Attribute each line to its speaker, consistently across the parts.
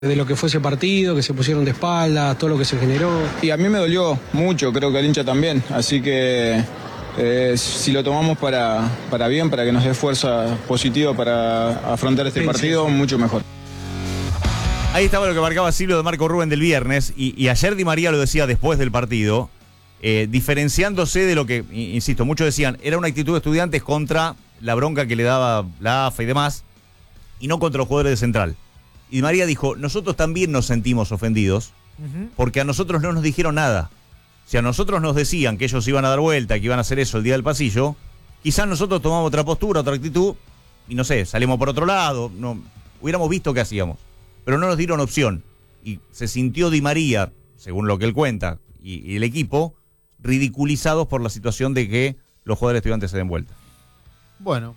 Speaker 1: de lo que fue ese partido, que se pusieron de espaldas, todo lo que se generó.
Speaker 2: Y a mí me dolió mucho, creo que al hincha también, así que si lo tomamos para bien, para que nos dé fuerza positiva para afrontar este partido, mucho mejor.
Speaker 3: Ahí estaba lo que marcaba Silvio de Marco Rubén del viernes, y ayer Di María lo decía después del partido, diferenciándose de lo que, insisto, muchos decían, era una actitud de Estudiantes contra la bronca que le daba la AFA y demás, y no contra los jugadores de Central. Y Di María dijo, nosotros también nos sentimos ofendidos, porque a nosotros no nos dijeron nada. Si a nosotros nos decían que ellos iban a dar vuelta, que iban a hacer eso el día del pasillo, quizás nosotros tomamos otra postura, otra actitud, y no sé, salimos por otro lado, no, hubiéramos visto qué hacíamos. Pero no nos dieron opción. Y se sintió Di María, según lo que él cuenta, y el equipo, ridiculizados por la situación de que los jugadores Estudiantes se den vuelta.
Speaker 4: Bueno.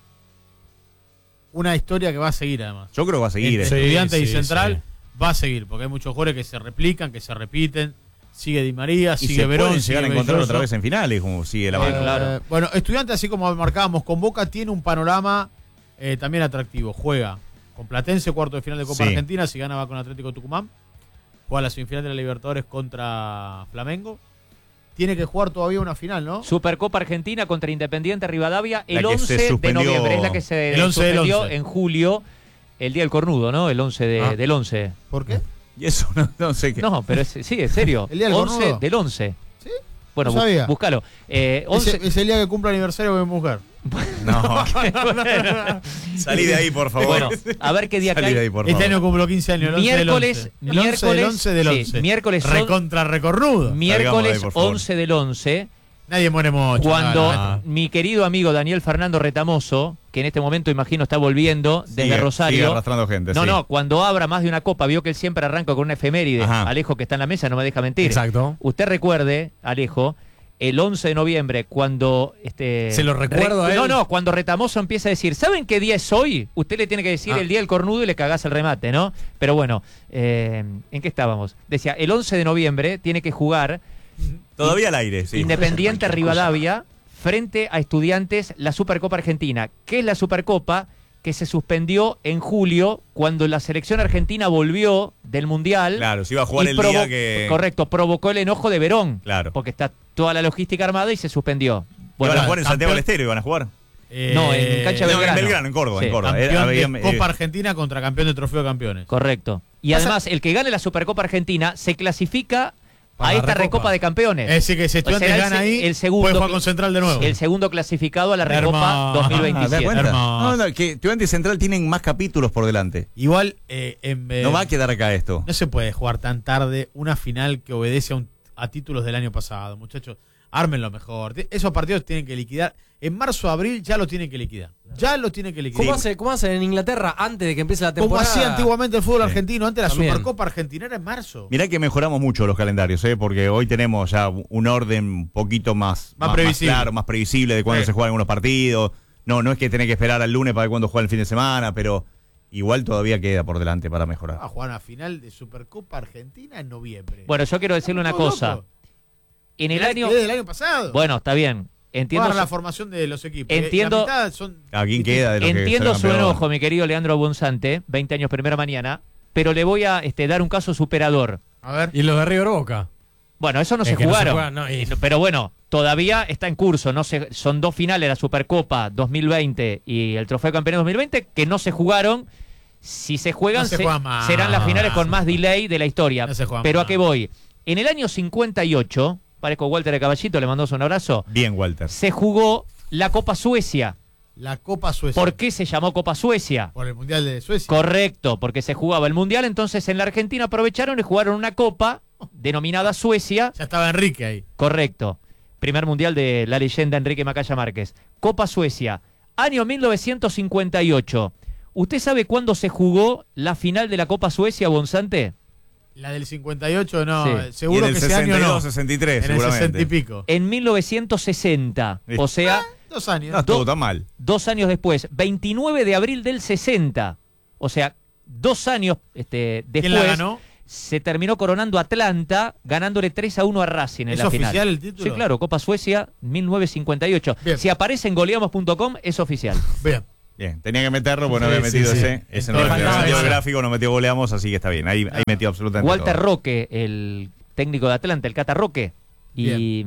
Speaker 4: Una historia que va a seguir, además.
Speaker 3: Yo creo que va a seguir.
Speaker 4: Estudiantes y Central va a seguir, porque hay muchos jugadores que se replican, que se repiten. Sigue Di María,
Speaker 3: y
Speaker 4: sigue Verón.
Speaker 3: Pueden llegar a encontrar otra vez en finales, como sigue la mano.
Speaker 4: Claro. Bueno, Estudiantes, así como marcábamos con Boca, tiene un panorama también atractivo. Juega con Platense, cuarto de final de Copa Argentina. Si gana, va con Atlético Tucumán. Juega la semifinal de la Libertadores contra Flamengo. Tiene que jugar todavía una final, ¿no?
Speaker 5: Supercopa Argentina contra Independiente Rivadavia el 11
Speaker 3: de
Speaker 5: noviembre. Es la que se suspendió en julio, el día del cornudo, ¿no? El 11 del 11.
Speaker 4: ¿Por qué?
Speaker 3: Y eso no sé qué.
Speaker 5: No, pero sí, es serio.
Speaker 4: ¿El día del
Speaker 5: 11
Speaker 4: cornudo?
Speaker 5: del 11.
Speaker 4: ¿Sí?
Speaker 5: Bueno, búscalo. 11...
Speaker 4: Es el día que cumple aniversario de mi mujer.
Speaker 3: No. Salí de ahí, por favor.
Speaker 5: Bueno, a ver qué día cae.
Speaker 4: Este año cumplo 15 años, el 11 del 11.
Speaker 5: Miércoles
Speaker 4: recontra recornudo.
Speaker 5: Miércoles 11 del 11.
Speaker 4: Nadie muere mucho.
Speaker 5: Cuando mi querido amigo Daniel Fernando Retamoso, que en este momento imagino está volviendo desde Rosario.
Speaker 3: Sigue arrastrando gente.
Speaker 5: No, cuando abra más de una copa, vio que él siempre arranca con una efeméride. Ajá. Alejo, que está en la mesa, no me deja mentir.
Speaker 6: Exacto.
Speaker 5: Usted recuerde, Alejo, el 11 de noviembre, cuando...
Speaker 6: Se lo recuerdo a él.
Speaker 5: No, cuando Retamoso empieza a decir, ¿saben qué día es hoy? Usted le tiene que decir el día del cornudo y le cagás el remate, ¿no? Pero bueno, ¿en qué estábamos? Decía, el 11 de noviembre tiene que jugar...
Speaker 3: Todavía al aire, sí.
Speaker 5: Independiente Rivadavia frente a Estudiantes, la Supercopa Argentina. ¿Qué es la Supercopa? Que se suspendió en julio cuando la selección argentina volvió del Mundial.
Speaker 3: Claro, se iba a jugar el día que...
Speaker 5: Correcto, provocó el enojo de Verón.
Speaker 3: Claro.
Speaker 5: Porque está toda la logística armada y se suspendió.
Speaker 3: Bueno, ¿iban a jugar en Santiago del Estero? ¿Iban a jugar?
Speaker 5: No, en Cancha Belgrano.
Speaker 3: En Belgrano, en Córdoba.
Speaker 5: Sí.
Speaker 3: En Córdoba.
Speaker 4: Campeón de Copa Argentina contra campeón de Trofeo de Campeones.
Speaker 5: Correcto. Y además, el que gane la Supercopa Argentina se clasifica a esta Recopa de Campeones.
Speaker 4: Es decir, que si Estudiantes gana ahí,
Speaker 5: el segundo,
Speaker 4: puede jugar con Central de nuevo.
Speaker 5: El segundo clasificado a la Recopa 2027.
Speaker 3: No, que Estudiantes y Central tienen más capítulos por delante.
Speaker 4: Igual,
Speaker 3: no va a quedar acá esto.
Speaker 4: No se puede jugar tan tarde una final que obedece a títulos del año pasado, muchachos. Ármenlo mejor. Esos partidos tienen que liquidar. En marzo, abril ya lo tienen que liquidar.
Speaker 6: ¿Cómo hacen en Inglaterra antes de que empiece la temporada?
Speaker 4: Como hacía antiguamente el fútbol argentino, antes la Supercopa Argentina era en marzo.
Speaker 3: Mirá que mejoramos mucho los calendarios, porque hoy tenemos ya un orden un poquito más
Speaker 4: previsible.
Speaker 3: Más claro, más previsible de cuándo se juegan algunos partidos. No es que tenés que esperar al lunes para ver cuándo juega el fin de semana, pero igual todavía queda por delante para mejorar.
Speaker 4: Va a jugar una final de Supercopa Argentina en noviembre.
Speaker 5: Bueno, yo quiero decirle una cosa. En el año
Speaker 4: del año pasado.
Speaker 5: Bueno, está bien. Entiendo
Speaker 4: la formación de los equipos.
Speaker 5: Entiendo.
Speaker 3: ¿A quién queda de los
Speaker 5: entiendo su enojo, mi querido Leandro Bonzante, 20 años primera mañana, pero le voy a dar un caso superador.
Speaker 4: A ver.
Speaker 6: ¿Y los de River Boca?
Speaker 5: Bueno, eso no se jugaron. Pero bueno, todavía está en curso. Son dos finales, la Supercopa 2020 y el Trofeo de Campeones 2020, que no se jugaron. Si se juegan, serán las finales con más delay de la historia. Pero ¿a qué voy? En el año 58... Parezco Walter de Caballito, le mandó un abrazo.
Speaker 3: Bien, Walter.
Speaker 5: Se jugó la Copa Suecia.
Speaker 4: La Copa Suecia.
Speaker 5: ¿Por qué se llamó Copa Suecia?
Speaker 4: Por el Mundial de Suecia.
Speaker 5: Correcto, porque se jugaba el Mundial, entonces en la Argentina aprovecharon y jugaron una Copa denominada Suecia.
Speaker 4: Ya estaba Enrique ahí.
Speaker 5: Correcto. Primer Mundial de la leyenda Enrique Macaya Márquez. Copa Suecia, año 1958. ¿Usted sabe cuándo se jugó la final de la Copa Suecia, Bonzante?
Speaker 4: La del 58 no,
Speaker 5: sí.
Speaker 4: Seguro que ese año no.
Speaker 3: 63,
Speaker 4: en el 60 y pico.
Speaker 5: En 1960, o sea...
Speaker 4: 2 años.
Speaker 3: No estuvo tan mal.
Speaker 5: 2 años después, 29 de abril del 60. O sea, 2 años después...
Speaker 4: ¿Quién la ganó?
Speaker 5: Se terminó coronando Atlanta, ganándole 3-1 a Racing en la final. ¿Es
Speaker 4: oficial el título?
Speaker 5: Sí, claro, Copa Suecia 1958.
Speaker 4: Bien.
Speaker 5: Si aparece en goleamos.com, es oficial.
Speaker 4: Bien.
Speaker 3: Bien, tenía que meterlo porque no había metido ese. Ese no había metido el gráfico, no metió goleamos, así que está bien. Ahí metió absolutamente
Speaker 5: Walter
Speaker 3: todo.
Speaker 5: Roque, el técnico de Atlanta, el Cata Roque. Y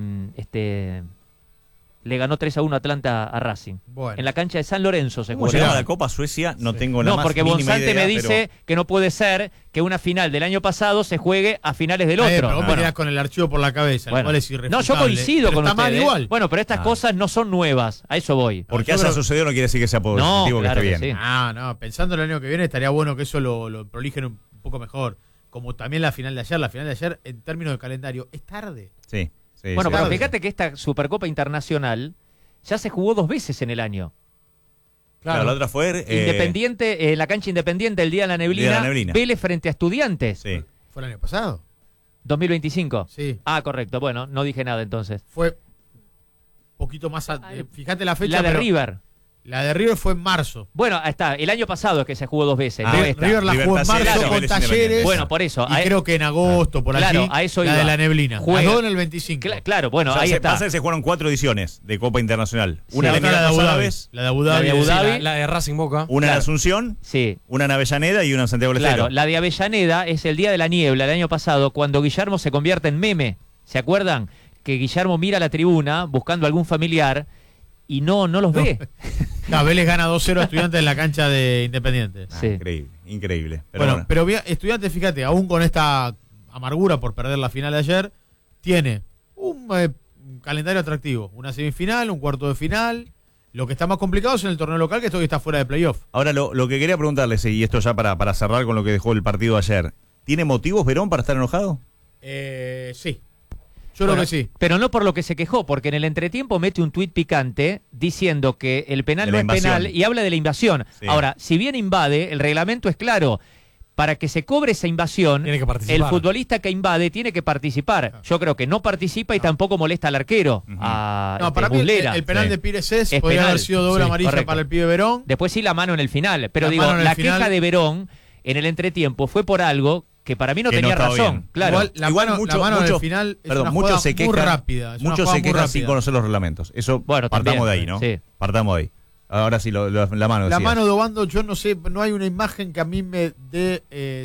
Speaker 5: le ganó 3-1 Atlanta a Racing.
Speaker 4: Bueno.
Speaker 5: En la cancha de San Lorenzo se
Speaker 3: ¿Cómo
Speaker 5: jugó.
Speaker 3: llegaba a la Copa Suecia? No tengo la
Speaker 5: No,
Speaker 3: más
Speaker 5: porque
Speaker 3: mínima
Speaker 5: Bonsante
Speaker 3: idea,
Speaker 5: me dice que no puede ser que una final del año pasado se juegue a finales del otro.
Speaker 4: Pero vos
Speaker 5: Bueno,
Speaker 4: me con el archivo por la cabeza,
Speaker 5: bueno.
Speaker 4: el cual es irrefutable.
Speaker 5: No, yo coincido
Speaker 4: Pero
Speaker 5: con
Speaker 4: está
Speaker 5: ustedes.
Speaker 4: mal igual.
Speaker 5: Bueno, pero estas cosas no son nuevas. A eso voy.
Speaker 3: Porque
Speaker 4: Yo
Speaker 3: haya
Speaker 4: creo-
Speaker 3: sucedido no quiere decir que sea positivo,
Speaker 5: claro
Speaker 3: que
Speaker 5: que
Speaker 3: esté bien.
Speaker 5: sí.
Speaker 4: No, pensando el año que viene estaría bueno que eso lo prolijen un poco mejor. Como también la final de ayer, en términos de calendario, es tarde.
Speaker 3: Sí, sí.
Speaker 5: Bueno,
Speaker 3: sí.
Speaker 5: pero
Speaker 4: Tarde.
Speaker 5: fíjate que esta Supercopa Internacional ya se jugó 2 veces en el año.
Speaker 3: Claro, la otra fue...
Speaker 5: Independiente, en la cancha Independiente, el día de la
Speaker 3: Día de
Speaker 5: neblina,
Speaker 3: la neblina.
Speaker 5: Vélez frente a Estudiantes,
Speaker 3: Sí.
Speaker 4: ¿Fue el año pasado?
Speaker 5: 2025.
Speaker 4: Sí.
Speaker 5: Ah, correcto. Bueno, no dije nada entonces.
Speaker 4: Fue poquito más... fíjate la fecha.
Speaker 5: La de
Speaker 4: pero
Speaker 5: River.
Speaker 4: La de River fue en marzo.
Speaker 5: Bueno, ahí está. El año pasado es que se jugó 2 veces.
Speaker 3: Ah,
Speaker 5: no
Speaker 4: River,
Speaker 5: esta.
Speaker 4: River la jugó en
Speaker 3: Libertad
Speaker 4: marzo
Speaker 3: Cero,
Speaker 4: con
Speaker 3: Vélez
Speaker 4: Talleres.
Speaker 3: Independiente.
Speaker 5: Bueno, por eso.
Speaker 4: Y creo que en agosto, por
Speaker 5: Claro,
Speaker 4: allí,
Speaker 5: a eso
Speaker 4: la
Speaker 5: iba.
Speaker 4: de la neblina.
Speaker 5: Juega-
Speaker 4: Las dos en el 25.
Speaker 5: Claro, bueno,
Speaker 3: O sea,
Speaker 5: ahí
Speaker 3: se
Speaker 5: está.
Speaker 3: pasa que se jugaron 4 ediciones de Copa Internacional. Una
Speaker 4: La
Speaker 3: en
Speaker 4: otra, la de Abu Dhabi.
Speaker 3: Árabes,
Speaker 4: La de Abu Dhabi.
Speaker 5: La de Abu
Speaker 6: Sí,
Speaker 5: Dhabi.
Speaker 6: la de Racing Boca.
Speaker 3: una en
Speaker 5: Claro.
Speaker 3: Asunción,
Speaker 5: Sí.
Speaker 3: una en Avellaneda y una en Santiago del Estero.
Speaker 5: Claro, la de Avellaneda es el día de la niebla el año pasado, cuando Guillermo se convierte en meme. ¿Se acuerdan? Que Guillermo mira la tribuna buscando algún familiar y no los ve.
Speaker 4: No, Vélez gana 2-0 a Estudiantes en la cancha de Independiente.
Speaker 5: Sí.
Speaker 3: Increíble, increíble. Pero
Speaker 4: Bueno, pero Estudiantes, fíjate, aún con esta amargura por perder la final de ayer, tiene un calendario atractivo. Una semifinal, un cuarto de final. Lo que está más complicado es en el torneo local, que esto está fuera de playoff.
Speaker 3: ahora lo que quería preguntarles, y esto ya para cerrar con lo que dejó el partido ayer, ¿tiene motivos Verón para estar enojado?
Speaker 4: Sí. Yo creo que sí.
Speaker 5: Pero no por lo que se quejó, porque en el entretiempo mete un tuit picante diciendo que el penal
Speaker 3: De
Speaker 5: no
Speaker 3: la
Speaker 5: es
Speaker 3: invasión.
Speaker 5: penal y habla de la invasión.
Speaker 3: Sí.
Speaker 5: Ahora, si bien invade, el reglamento es claro. Para que se cobre esa invasión,
Speaker 6: Tiene que participar.
Speaker 5: el futbolista que invade tiene que participar. Yo creo que no participa y tampoco molesta al arquero, a
Speaker 4: No, para mí
Speaker 5: Muslera.
Speaker 4: el penal
Speaker 3: Sí.
Speaker 4: de Pires es podría
Speaker 5: penal.
Speaker 4: haber sido doble
Speaker 5: Sí,
Speaker 4: amarilla
Speaker 5: correcto.
Speaker 4: para el pibe Verón.
Speaker 5: Después sí la mano en el final. Pero
Speaker 4: La
Speaker 5: digo,
Speaker 4: mano en el
Speaker 5: la
Speaker 4: final.
Speaker 5: queja de Verón en el entretiempo fue por algo que para mí no
Speaker 3: Que no
Speaker 5: tenía
Speaker 3: estaba
Speaker 5: razón.
Speaker 3: bien.
Speaker 5: Claro.
Speaker 4: Igual, la mano en el final es una jugada
Speaker 3: se quejan,
Speaker 4: muy rápida. Es una
Speaker 3: muchos
Speaker 4: jugada
Speaker 3: se
Speaker 4: muy
Speaker 3: quejan sin
Speaker 4: rápida.
Speaker 3: conocer los reglamentos. Eso
Speaker 5: Bueno,
Speaker 3: partamos
Speaker 5: también,
Speaker 3: de ahí, ¿no?
Speaker 5: sí.
Speaker 3: Partamos de ahí. Ahora sí, la mano
Speaker 4: La
Speaker 3: decías.
Speaker 4: mano de Obando, yo no sé, no hay una imagen que a mí me dé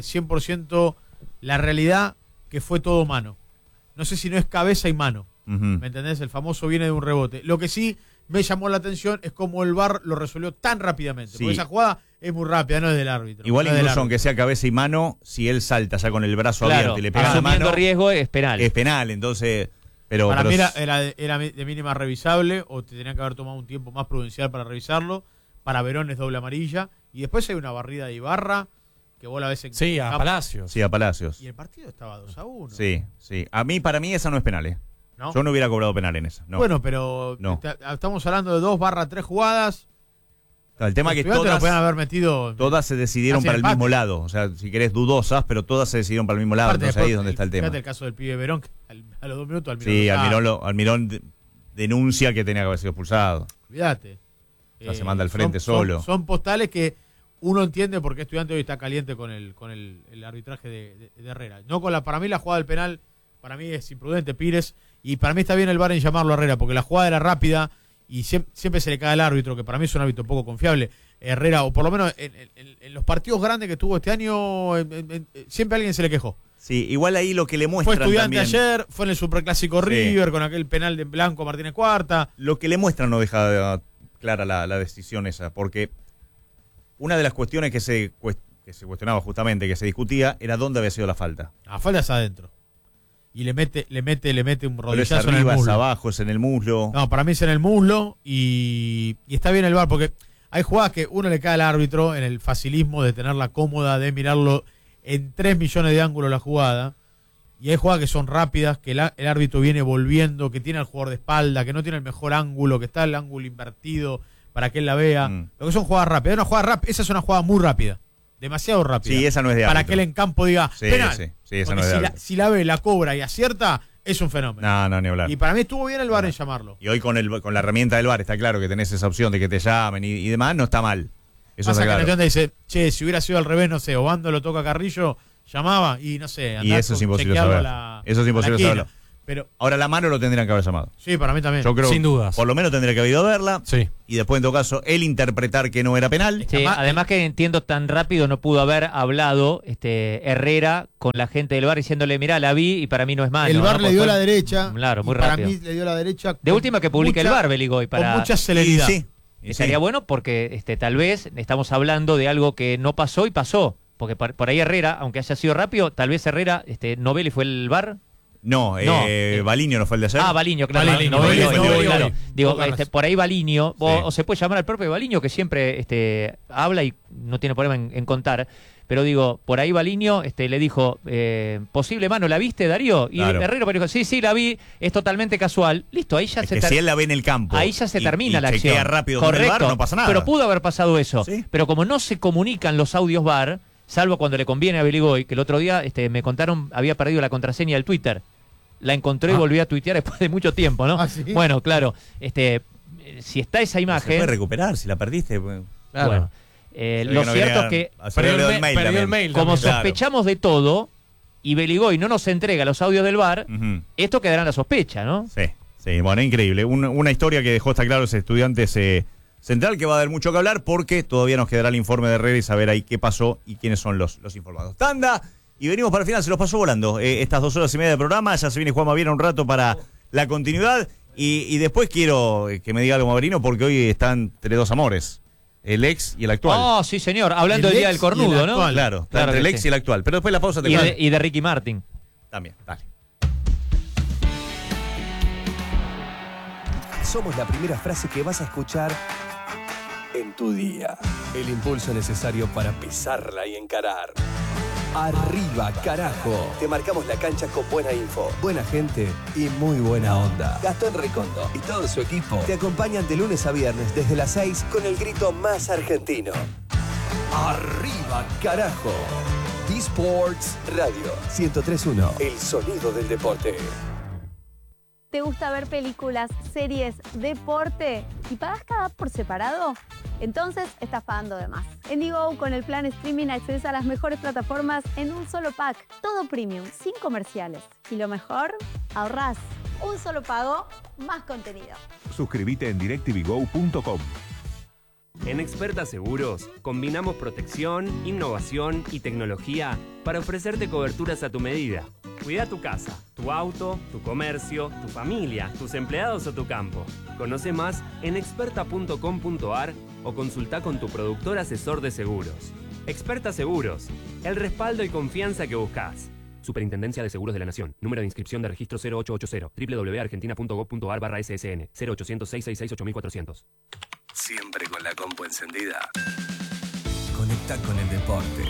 Speaker 4: 100% la realidad que fue todo mano. No sé si no es cabeza y mano.
Speaker 3: Ujú.
Speaker 4: ¿Me entendés? El famoso viene de un rebote. Lo que sí me llamó la atención es cómo el VAR lo resolvió tan rápidamente.
Speaker 3: Sí.
Speaker 4: Porque esa jugada es muy rápida, no es del árbitro.
Speaker 3: Igual
Speaker 4: no es del
Speaker 3: incluso
Speaker 4: árbitro.
Speaker 3: aunque sea cabeza y mano, si él salta ya con el brazo
Speaker 5: Claro,
Speaker 3: abierto y le pega la
Speaker 5: asumiendo
Speaker 3: mano,
Speaker 5: riesgo es penal.
Speaker 3: es penal. Entonces, pero
Speaker 4: Para mí
Speaker 3: pero
Speaker 4: era de mínima revisable o te tenían que haber tomado un tiempo más prudencial para revisarlo. Para Verón es doble amarilla. Y después hay una barrida de Ibarra que vos la ves en
Speaker 6: Sí, a
Speaker 4: campo.
Speaker 6: Palacios.
Speaker 3: sí, a Palacios.
Speaker 4: Y el partido estaba 2-1.
Speaker 3: Sí, sí. Para mí esa no es penal, ¿eh?
Speaker 4: ¿No?
Speaker 3: Yo no hubiera cobrado penal en esa. No.
Speaker 4: Bueno, pero
Speaker 3: No.
Speaker 4: estamos hablando de 2/3 jugadas.
Speaker 3: el tema es que
Speaker 4: Estudiantes lo pueden haber metido.
Speaker 3: todas se decidieron
Speaker 4: Casi
Speaker 3: para el
Speaker 4: empate.
Speaker 3: mismo lado. O sea, si querés dudosas, pero todas se decidieron para el mismo lado.
Speaker 4: Aparte,
Speaker 3: Entonces ahí es
Speaker 4: después,
Speaker 3: donde está el tema.
Speaker 4: Fíjate el caso del pibe Verón, que a los 2 minutos Almirón.
Speaker 3: Sí,
Speaker 4: lo saca.
Speaker 3: Almirón denuncia que tenía que haber sido expulsado.
Speaker 4: Olvídate.
Speaker 3: Ya se manda al frente
Speaker 4: son-
Speaker 3: solo.
Speaker 4: Son postales que uno entiende por qué Estudiante hoy está caliente con el arbitraje de Herrera. No para mí la jugada del penal, para mí es imprudente Pires, y para mí está bien el VAR en llamarlo a Herrera, porque la jugada era rápida y siempre se le cae al árbitro, que para mí es un árbitro poco confiable. Herrera, o por lo menos en los partidos grandes que tuvo este año, siempre a alguien se le quejó.
Speaker 3: Sí, igual ahí lo que le
Speaker 4: Fue
Speaker 3: muestran
Speaker 4: Estudiante
Speaker 3: también,
Speaker 4: ayer, fue en el Superclásico
Speaker 3: Sí.
Speaker 4: River, con aquel penal de Blanco Martínez Cuarta.
Speaker 3: lo que le muestran no deja clara la decisión esa, porque una de las cuestiones que se cuestionaba justamente, que se discutía, era dónde había sido la falta.
Speaker 4: La falta es adentro. Y le mete un
Speaker 3: Pero es
Speaker 4: rodillazo en el
Speaker 3: arriba, es
Speaker 4: muslo.
Speaker 3: abajo, es en el muslo.
Speaker 4: No, para mí es en el muslo y está bien el VAR, porque hay jugadas que uno le cae al árbitro en el facilismo de tenerla cómoda, de mirarlo en 3 millones de ángulos la jugada. Y hay jugadas que son rápidas, que el árbitro viene volviendo, que tiene al jugador de espalda, que no tiene el mejor ángulo, que está el ángulo invertido para que él la vea. Lo que son jugadas rápidas. Esa es una jugada muy rápida. Demasiado rápida.
Speaker 3: Sí, esa no es de
Speaker 4: para
Speaker 3: árbitro.
Speaker 4: que él en campo diga
Speaker 3: Sí,
Speaker 4: penal.
Speaker 3: sí, esa
Speaker 4: Porque
Speaker 3: no es de
Speaker 4: si,
Speaker 3: árbitro.
Speaker 4: si la ve, la cobra y acierta, es un fenómeno.
Speaker 3: No, ni hablar.
Speaker 4: Y para mí estuvo bien el VAR en llamarlo.
Speaker 3: Y hoy con la herramienta del VAR está claro que tenés esa opción de que te llamen y demás, no está mal. Eso
Speaker 4: Pasa
Speaker 3: está
Speaker 4: que
Speaker 3: claro.
Speaker 4: Netonte dice, che, si hubiera sido al revés, no sé, Obando lo toca a Carrillo, llamaba y no sé.
Speaker 3: Y eso es imposible saber. Eso es imposible saberlo.
Speaker 4: Pero
Speaker 3: Ahora la mano lo tendrían que haber llamado.
Speaker 4: sí, para mí también.
Speaker 3: Yo creo,
Speaker 6: Sin dudas.
Speaker 3: por lo menos tendría que haber ido a verla.
Speaker 6: Sí.
Speaker 3: Y después, en todo caso, él interpretar que no era penal.
Speaker 5: Sí, además que entiendo tan rápido no pudo haber hablado Herrera con la gente del VAR diciéndole, mirá, la vi y para mí no es mano.
Speaker 7: El VAR
Speaker 5: ¿no?
Speaker 7: le dio
Speaker 5: Porque
Speaker 7: la
Speaker 5: fue-
Speaker 7: derecha.
Speaker 5: Claro, muy
Speaker 7: y para
Speaker 5: rápido.
Speaker 7: mí le dio la derecha.
Speaker 5: De última que publique el VAR, Beligoy, para...
Speaker 4: Con mucha celeridad.
Speaker 3: Y sí. Y
Speaker 5: Estaría
Speaker 3: sí.
Speaker 5: bueno porque tal vez estamos hablando de algo que no pasó y pasó. Porque por ahí Herrera, aunque haya sido rápido, tal vez Herrera, Novelli fue el VAR.
Speaker 3: No, Baliño no fue el de ayer.
Speaker 5: Ah, Baliño, claro.
Speaker 6: Baliño,
Speaker 5: Novelli,
Speaker 6: Novelli,
Speaker 5: Novelli,
Speaker 6: Novelli.
Speaker 5: claro. Digo,
Speaker 4: Vos ganás.
Speaker 5: por ahí Baliño,
Speaker 3: Sí.
Speaker 5: o se puede llamar al propio Baliño, que siempre habla y no tiene problema en contar. Pero digo, por ahí Baliño le dijo, posible mano, ¿la viste, Darío? Y
Speaker 3: Claro.
Speaker 5: Herrera dijo, sí, la vi, es totalmente casual. Listo, ahí ya
Speaker 3: Es
Speaker 5: se
Speaker 3: que si él la ve en el campo.
Speaker 5: Ahí ya se termina la
Speaker 3: chequea
Speaker 5: acción.
Speaker 3: rápido con el
Speaker 5: Correcto,
Speaker 3: VAR, no pasa nada.
Speaker 5: Pero pudo haber pasado eso.
Speaker 3: Sí.
Speaker 5: Pero como no se comunican los audios VAR, salvo cuando le conviene a Beligoy, que el otro día me contaron, había perdido la contraseña del Twitter. La encontré y volví a tuitear después de mucho tiempo, ¿no?
Speaker 7: Ah, ¿sí?
Speaker 5: Bueno, claro, si está esa
Speaker 3: Se
Speaker 5: imagen...
Speaker 3: puede recuperar si la perdiste.
Speaker 5: Bueno,
Speaker 6: Claro.
Speaker 5: lo cierto es que,
Speaker 6: Perdió el mail
Speaker 5: como
Speaker 6: también.
Speaker 5: sospechamos de todo, y Beligoy no nos entrega los audios del VAR,
Speaker 3: Ujú.
Speaker 5: esto quedará en la sospecha, ¿no?
Speaker 3: Sí, bueno, increíble. Una historia que dejó, está claro, ese estudiante central, que va a dar mucho que hablar porque todavía nos quedará el informe de Herrera y saber ahí qué pasó y quiénes son los informados. Tanda, y venimos para el final, se los pasó volando. Estas 2 horas y media de programa, ya se viene Juan Maviera un rato para la continuidad y después quiero que me diga algo Maverino porque hoy están entre dos amores, el ex y el actual.
Speaker 5: Oh, sí, señor, hablando
Speaker 7: El
Speaker 5: del Día
Speaker 7: ex
Speaker 5: del
Speaker 7: y el
Speaker 5: Cornudo, ¿no?
Speaker 7: actual.
Speaker 3: Claro, está
Speaker 5: Claro
Speaker 3: entre el
Speaker 5: que
Speaker 3: ex
Speaker 5: sí.
Speaker 3: y el actual. Pero después la pausa te
Speaker 5: Y de Ricky Martin.
Speaker 3: También, dale.
Speaker 8: Somos la primera frase que vas a escuchar en tu día. El impulso necesario para pisarla y encarar. Arriba, carajo. Te marcamos la cancha con buena info, buena gente y muy buena onda. Gastón Recondo y todo su equipo te acompañan de lunes a viernes desde las 6 con el grito más argentino. Arriba, carajo. D-Sports Radio 103.1. El sonido del deporte.
Speaker 9: ¿Te gusta ver películas, series, deporte y pagas cada app por separado? Entonces estás pagando de más. En Digo, con el plan streaming accedes a las mejores plataformas en un solo pack. Todo premium, sin comerciales. Y lo mejor, ahorrás. Un solo pago, más contenido.
Speaker 10: Suscríbete en directvgo.com.
Speaker 11: En Experta Seguros, combinamos protección, innovación y tecnología para ofrecerte coberturas a tu medida. Cuida tu casa, tu auto, tu comercio, tu familia, tus empleados o tu campo. Conoce más en experta.com.ar o consulta con tu productor asesor de seguros. Experta Seguros, el respaldo y confianza que buscas. Superintendencia de Seguros de la Nación. Número de inscripción de registro 0880. www.argentina.gov.ar/SSN. 0800-666-8400.
Speaker 8: Siempre con la compu encendida. Conecta con el deporte.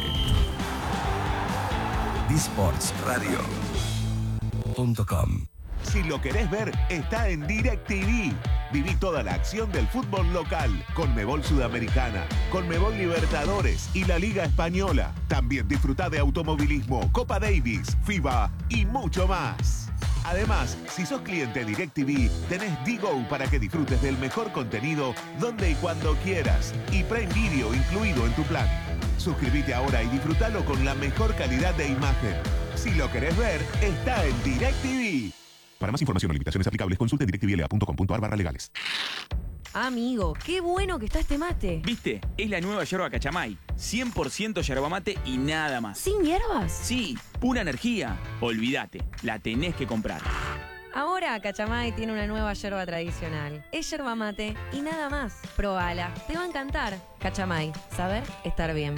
Speaker 8: D-Sports Radio.com.
Speaker 10: Si lo querés ver, está en DirecTV. Viví toda la acción del fútbol local, Conmebol Sudamericana, Conmebol Libertadores y la Liga Española. También disfruta de automovilismo, Copa Davis, FIBA y mucho más. Además, si sos cliente DirecTV, tenés Digo para que disfrutes del mejor contenido donde y cuando quieras y Prime Video incluido en tu plan. Suscríbete ahora y disfrútalo con la mejor calidad de imagen. Si lo querés ver, está en DirecTV. Para más información o limitaciones aplicables, consulte directvla.com.ar/legales.
Speaker 12: Amigo, qué bueno que está este mate.
Speaker 13: ¿Viste? Es la nueva yerba Cachamay. 100% yerba mate y nada más.
Speaker 12: ¿Sin hierbas?
Speaker 13: Sí, pura energía. Olvídate, la tenés que comprar.
Speaker 12: Ahora Cachamay tiene una nueva yerba tradicional. Es yerba mate y nada más. Probala, te va a encantar. Cachamay, saber estar bien.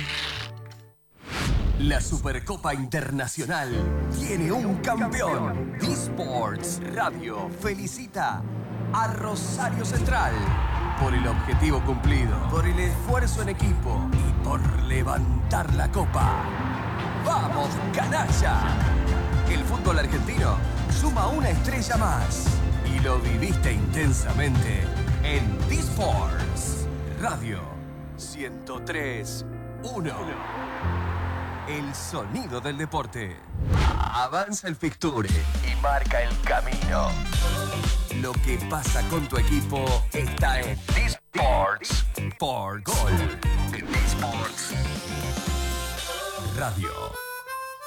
Speaker 8: La Supercopa Internacional tiene un campeón. D-Sports Radio felicita a Rosario Central por el objetivo cumplido, por el esfuerzo en equipo y por levantar la copa. ¡Vamos, canalla! El fútbol argentino suma una estrella más y lo viviste intensamente en D-Sports Radio 103.1. El sonido del deporte. Avanza el fixture y marca el camino. Lo que pasa con tu equipo está en D-Sports por Gol. D-Sports Radio.